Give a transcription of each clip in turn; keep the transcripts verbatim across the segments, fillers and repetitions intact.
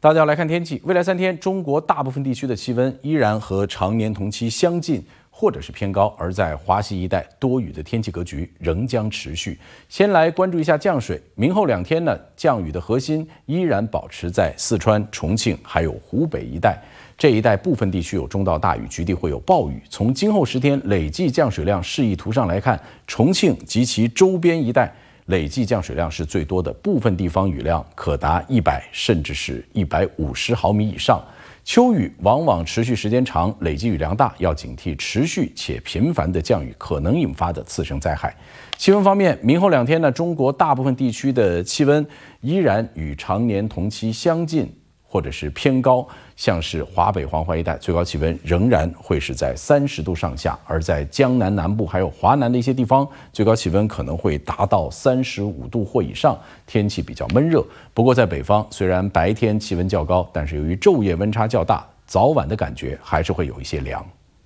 大家来看天气，未来三天，中国大部分地区的气温依然和常年同期相近，或者是偏高，而在华西一带多雨的天气格局仍将持续。先来关注一下降水，明后两天呢，降雨的核心依然保持在四川、重庆还有湖北一带。这一带部分地区有中到大雨，局地会有暴雨。从今后十天累计降水量示意图上来看，重庆及其周边一带累计降水量是最多的，部分地方雨量可达一百甚至是一百五十毫米以上。秋雨往往持续时间长，累计雨量大，要警惕持续且频繁的降雨可能引发的次生灾害。气温方面，明后两天呢，中国大部分地区的气温依然与常年同期相近，或者是偏高，像是华北、黄淮一带，最高气温仍然会是在三十度上下；而在江南南部还有华南的一些地方，最高气温可能会达到三十五度或以上，天气比较闷热。不过在北方，虽然白天气温较高，但是由于昼夜温差较大，早晚的感觉还是会有一些凉。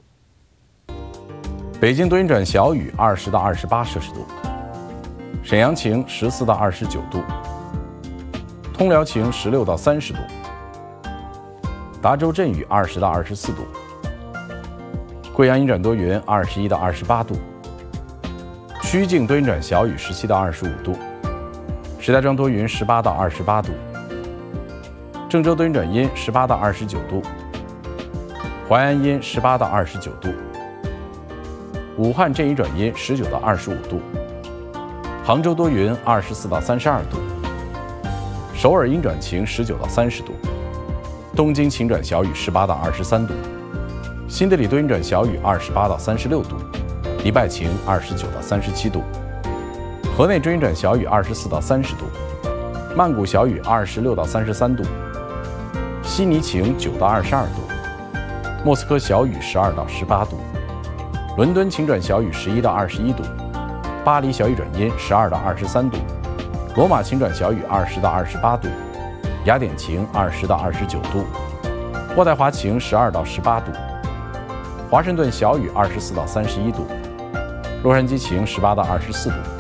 北京多云转小雨，二十到二十八摄氏度；沈阳晴，十四到二十九度；通辽晴，十六到三十度。达州阵雨二十到二十四度，贵阳阴转多云二十一到二十八度，曲靖多云转小雨十七到二十五度，石家庄多云十八到二十八度，郑州多云转阴十八到二十九度，淮安阴十八到二十九度，武汉阵雨转阴十九到二十五度，杭州多云二十四到三十二度，首尔阴转晴十九到三十度。东京晴转小雨十八到二十三度，新德里多云转小雨二十八到三十六度，迪拜晴二十九到三十七度，河内多云转小雨二十四到三十度，曼谷小雨二十六到三十三度，悉尼晴九到二十二度，莫斯科小雨十二到十八度，伦敦晴转小雨十一到二十一度，巴黎小雨转阴十二到二十三度，罗马晴转小雨二十到二十八度，雅典晴二十到二十九度，渥太华晴十二到十八度，华盛顿小雨二十四到三十一度，洛杉矶晴十八到二十四度。